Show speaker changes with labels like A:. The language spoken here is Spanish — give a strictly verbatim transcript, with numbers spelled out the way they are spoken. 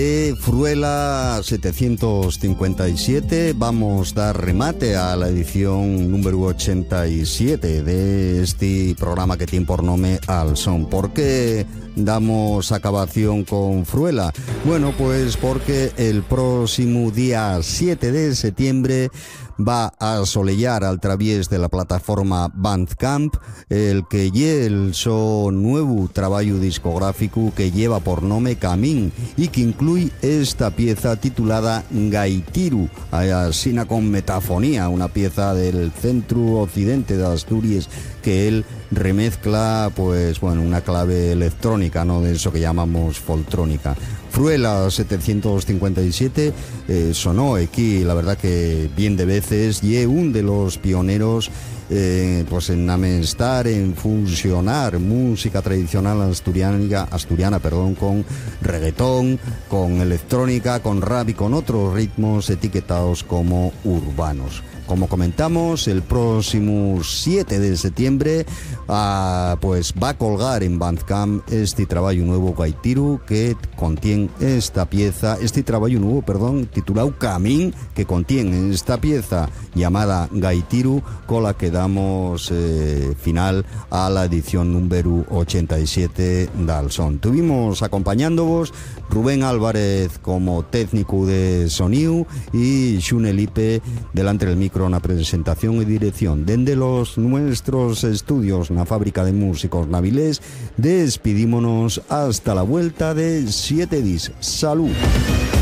A: Fruela setecientos cincuenta y siete, vamos a dar remate a la edición número ochenta y siete de este programa que tiene por nombre Al Son. ¿Por qué damos acabación con Fruela? Bueno, pues porque el próximo día siete de septiembre va a solear al través de la plataforma Bandcamp el que lle el so nuevo trabajo discográfico que lleva por nombre Camín y que incluye esta pieza titulada Gaitiru, así con metafonía, una pieza del centro occidente de Asturias que él remezcla, pues bueno, una clave electrónica, no de eso que llamamos foltrónica. Fruela setecientos cincuenta y siete eh, sonó aquí, la verdad que bien de veces, y un de los pioneros eh, pues en amestar, en fusionar música tradicional asturiana, asturiana perdón, con reggaetón, con electrónica, con rap y con otros ritmos etiquetados como urbanos. Como comentamos, el próximo siete de septiembre ah, pues va a colgar en Bandcamp este trabajo nuevo Gaitiru que contiene esta pieza, este trabajo nuevo, perdón, titulado Camín, que contiene esta pieza llamada Gaitiru, con la que damos eh, final a la edición número ochenta y siete de Al Son. Tuvimos acompañándoos Rubén Álvarez como técnico de sonido y Xune Lipe delante del micro na presentación y dirección. Dende los nuestros estudios na fábrica de músicos Navilés, despidímonos hasta la vuelta de siete dis. Salud.